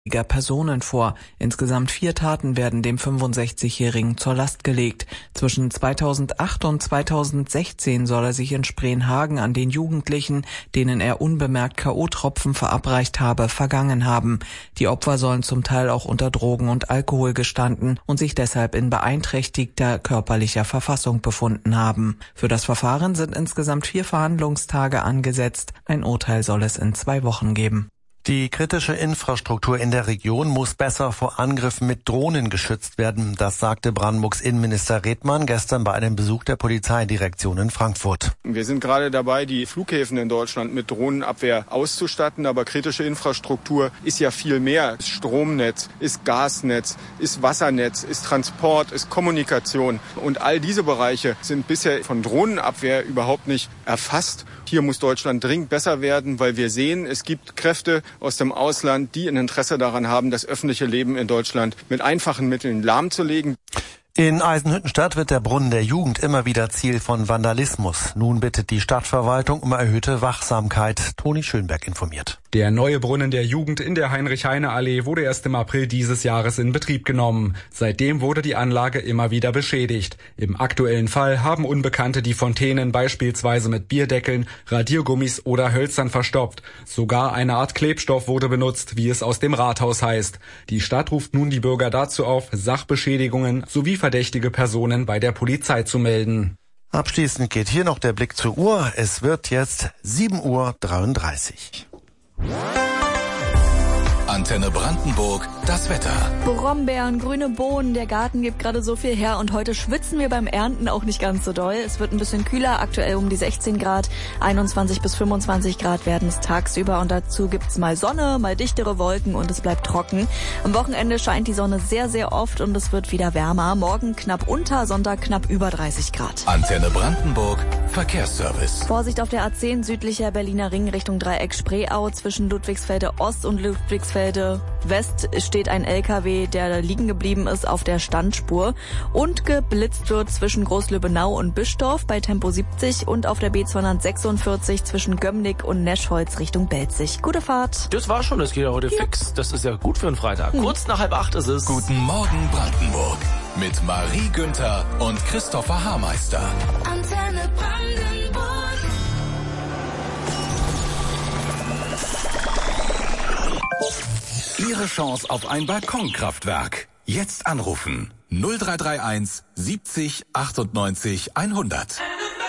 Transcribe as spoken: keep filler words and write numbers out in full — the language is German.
Personen vor. Insgesamt vier Taten werden dem fünfundsechzigjährigen zur Last gelegt. Zwischen zweitausendacht und zweitausendsechzehn soll er sich in Spreenhagen an den Jugendlichen, denen er unbemerkt K O-Tropfen verabreicht habe, vergangen haben. Die Opfer sollen zum Teil auch unter Drogen und Alkohol gestanden und sich deshalb in beeinträchtigter körperlicher Verfassung befunden haben. Für das Verfahren sind insgesamt vier Verhandlungstage angesetzt. Ein Urteil soll es in zwei Wochen geben. Die kritische Infrastruktur in der Region muss besser vor Angriffen mit Drohnen geschützt werden. Das sagte Brandenburgs Innenminister Redmann gestern bei einem Besuch der Polizeidirektion in Frankfurt. Wir sind gerade dabei, die Flughäfen in Deutschland mit Drohnenabwehr auszustatten. Aber kritische Infrastruktur ist ja viel mehr. Ist Stromnetz, ist Gasnetz, ist Wassernetz, ist Transport, ist Kommunikation. Und all diese Bereiche sind bisher von Drohnenabwehr überhaupt nicht erfasst. Hier muss Deutschland dringend besser werden, weil wir sehen, es gibt Kräfte aus dem Ausland, die ein Interesse daran haben, das öffentliche Leben in Deutschland mit einfachen Mitteln lahmzulegen. In Eisenhüttenstadt wird der Brunnen der Jugend immer wieder Ziel von Vandalismus. Nun bittet die Stadtverwaltung um erhöhte Wachsamkeit. Toni Schönberg informiert. Der neue Brunnen der Jugend in der Heinrich-Heine-Allee wurde erst im April dieses Jahres in Betrieb genommen. Seitdem wurde die Anlage immer wieder beschädigt. Im aktuellen Fall haben Unbekannte die Fontänen beispielsweise mit Bierdeckeln, Radiergummis oder Hölzern verstopft. Sogar eine Art Klebstoff wurde benutzt, wie es aus dem Rathaus heißt. Die Stadt ruft nun die Bürger dazu auf, Sachbeschädigungen sowie verdächtige Personen bei der Polizei zu melden. Abschließend geht hier noch der Blick zur Uhr. Es wird jetzt sieben Uhr dreiunddreißig. Antenne Brandenburg, das Wetter. Brombeeren, grüne Bohnen, der Garten gibt gerade so viel her und heute schwitzen wir beim Ernten auch nicht ganz so doll. Es wird ein bisschen kühler, aktuell um die sechzehn Grad, einundzwanzig bis fünfundzwanzig Grad werden es tagsüber und dazu gibt's mal Sonne, mal dichtere Wolken und es bleibt trocken. Am Wochenende scheint die Sonne sehr, sehr oft und es wird wieder wärmer. Morgen knapp unter, Sonntag knapp über dreißig Grad. Antenne Brandenburg, Verkehrsservice. Vorsicht auf der A zehn südlicher Berliner Ring Richtung Dreieck Spreeau zwischen Ludwigsfelde Ost und Ludwigsfelde West steht ein L K W, der liegen geblieben ist auf der Standspur und geblitzt wird zwischen Großlöbenau und Bischdorf bei Tempo siebzig und auf der B zweihundertsechsundvierzig zwischen Gömmnick und Neschholz Richtung Belzig. Gute Fahrt. Das war schon, das geht ja heute ja. fix. Das ist ja gut für einen Freitag. Hm. Kurz nach halb acht ist es. Guten Morgen Brandenburg mit Marie Günther und Christopher Haarmeister. Antenne Brandenburg. Ihre Chance auf ein Balkonkraftwerk. Jetzt anrufen. null drei drei eins siebzig achtundneunzig hundert.